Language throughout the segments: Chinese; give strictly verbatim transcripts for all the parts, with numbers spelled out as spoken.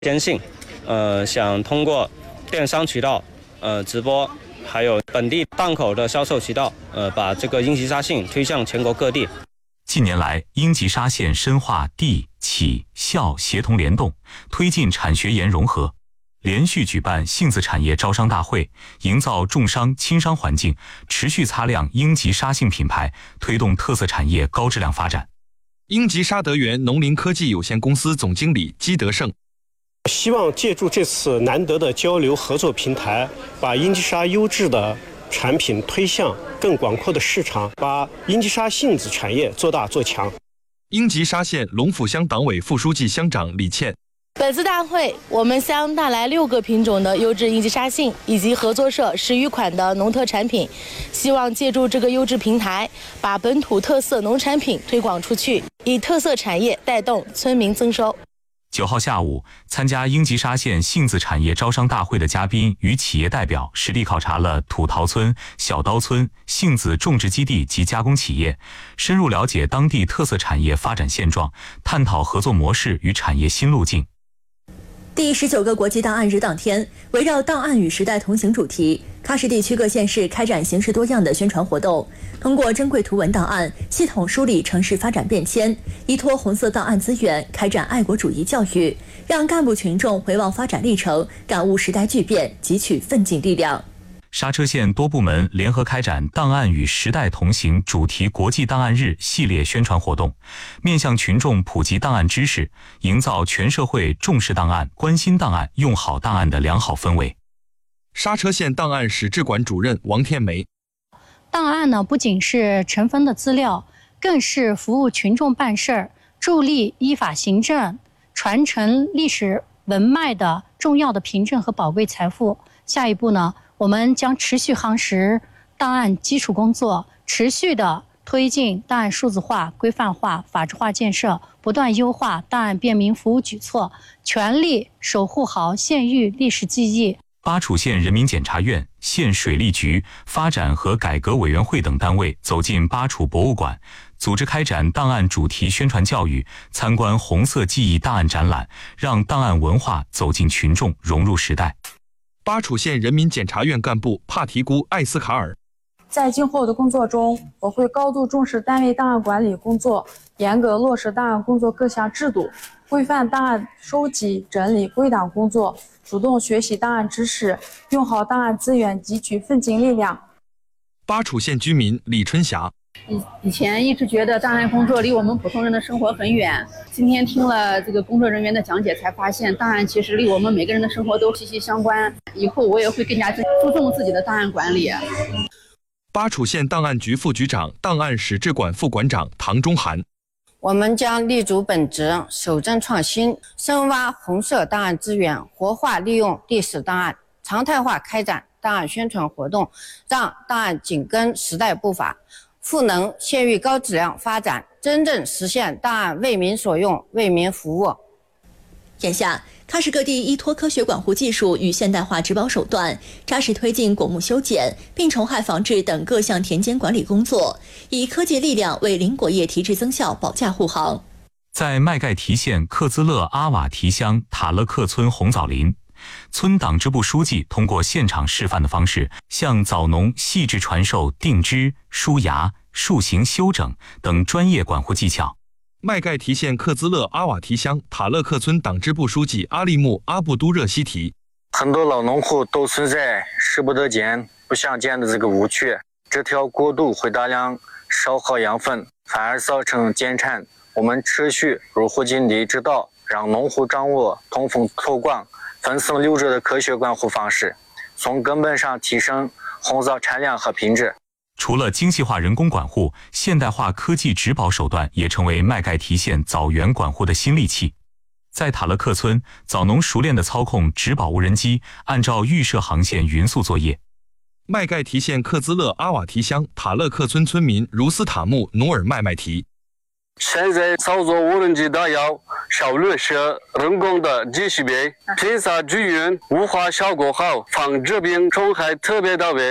坚信，呃，想通过电商渠道、呃直播，还有本地档口的销售渠道，呃，把这个英吉沙信推向全国各地。 近年来，英吉沙县深化地企校协同联动，推进产学研融合，连续举办杏子产业招商大会，营造重商轻商环境，持续擦亮英吉沙信品牌，推动特色产业高质量发展。 英吉沙德源农林科技有限公司总经理姬德胜。 希望借助这次难得的交流合作平台，把英吉沙优质的产品推向更广阔的市场，把英吉沙杏子产业做大做强。 英吉沙县龙府乡党委副书记乡长李倩。 本次大会，我们乡带来六个品种的优质英吉沙杏，以及合作社十余款的农特产品，希望借助这个优质平台，把本土特色农产品推广出去，以特色产业带动村民增收。 九号下午，参加英吉沙县杏子产业招商大会的嘉宾与企业代表实地考察了土陶村、小刀村杏子种植基地及加工企业，深入了解当地特色产业发展现状，探讨合作模式与产业新路径。 第十九个国际档案日当天，围绕档案与时代同行主题，喀什地区各县市开展形式多样的宣传活动，通过珍贵图文档案系统梳理城市发展变迁，依托红色档案资源开展爱国主义教育，让干部群众回望发展历程，感悟时代巨变，汲取奋进力量。 莎车县多部门联合开展档案与时代同行主题国际档案日系列宣传活动，面向群众普及档案知识，营造全社会重视档案、关心档案、用好档案的良好氛围。 莎车县档案史志馆主任王天梅。 档案呢，不仅是尘封的资料，更是服务群众办事儿、助力依法行政、传承历史文脉的重要的凭证和宝贵财富。下一步呢，我们将持续夯实档案基础工作，持续的推进档案数字化、规范化、法治化建设，不断优化档案便民服务举措，全力守护好县域历史记忆。 巴楚县人民检察院、县水利局、发展和改革委员会等单位走进巴楚博物馆，组织开展档案主题宣传教育，参观红色记忆档案展览，让档案文化走进群众，融入时代。 巴楚县人民检察院干部帕提姑艾斯卡尔。 在今后的工作中，我会高度重视单位档案管理工作，严格落实档案工作各项制度，规范档案收集、整理、归档工作，主动学习档案知识，用好档案资源，汲取奋进力量。 巴楚县居民李春霞。 以以前一直觉得档案工作离我们普通人的生活很远，今天听了这个工作人员的讲解，才发现档案其实离我们每个人的生活都息息相关。以后我也会更加注重自己的档案管理。 巴楚县档案局副局长、档案史志馆副馆长唐中涵。 我们将立足本职，守正创新，深挖红色档案资源，活化利用历史档案，常态化开展档案宣传活动，让档案紧跟时代步伐，赋能县域高质量发展，真正实现档案为民所用、为民服务。 眼下，喀什各地依托科学管护技术与现代化植保手段，扎实推进果木修剪、病虫害防治等各项田间管理工作，以科技力量为林果业提质增效保驾护航。 在麦盖提县克孜勒阿瓦提乡塔勒克村红枣林，村党支部书记通过现场示范的方式，向枣农细致传授定枝、疏芽、树形修整等专业管护技巧。 麦盖提县克孜勒阿瓦提乡塔勒克村党支部书记阿利木阿布都热西提。 很多老农户都存在拾不得捡、不想捡的这个误区，这条过渡会大量消耗养分，反而造成减产。我们持续入户尽力指导，让农户掌握通风透光、分层留置的科学管护方式，从根本上提升红枣产量和品质。 除了精细化人工管护，现代化科技植保手段也成为麦盖提县枣园管护的新利器。在塔勒克村，枣农熟练地操控植保无人机，按照预设航线匀速作业。 麦盖提县克孜勒阿瓦提乡塔勒克村村民茹斯塔木努尔麦麦提。 现在操作无人机打药，效率是人工的几十倍，喷洒均匀，雾化效果好，防治病虫害特别到位。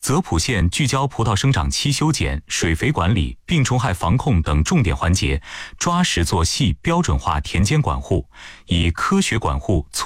泽普县聚焦葡萄生长期修剪、水肥管理、病虫害防控等重点环节，抓实做细标准化田间管护，以科学管护